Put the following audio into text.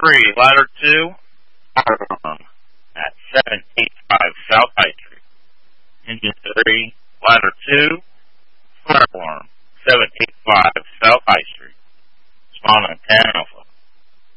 3, ladder 2, Firearm at 785 South High Street. Engine 3, ladder 2, Fire Alarm, 785